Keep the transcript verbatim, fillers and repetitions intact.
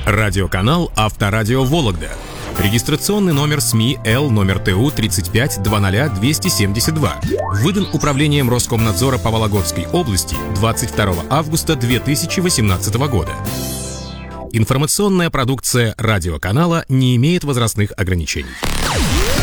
Радиоканал «Авторадио Вологда». Регистрационный номер СМИ Л номер Т У тридцать пять двадцать двести семьдесят два. Выдан Управлением Роскомнадзора по Вологодской области двадцать второго августа две тысячи восемнадцатого года. Информационная продукция радиоканала не имеет возрастных ограничений.